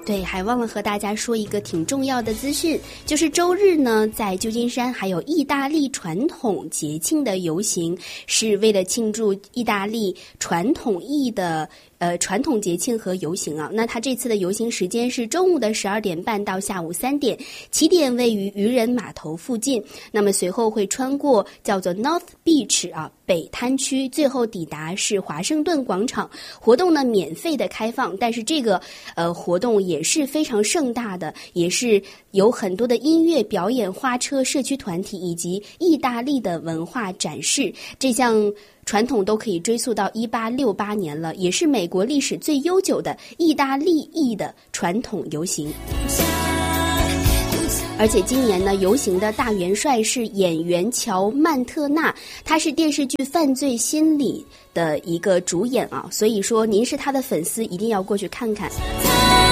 对，还忘了和大家说一个挺重要的资讯，就是周日呢，在旧金山还有意大利传统节庆的游行，是为了庆祝意大利传统意义的传统节庆和游行啊。那它这次的游行时间是中午的12点半到下午3点，起点位于渔人码头附近，那么随后会穿过叫做 North Beach 啊北滩区，最后抵达是华盛顿广场。活动呢免费的开放，但是这个活动也是非常盛大的，也是有很多的音乐表演、花车、社区团体以及意大利的文化展示。这项传统都可以追溯到1868年了，也是美国历史最悠久的意大利裔的传统游行。而且今年呢，游行的大元帅是演员乔曼特纳，他是电视剧《犯罪心理》的一个主演啊，所以说您是他的粉丝，一定要过去看看。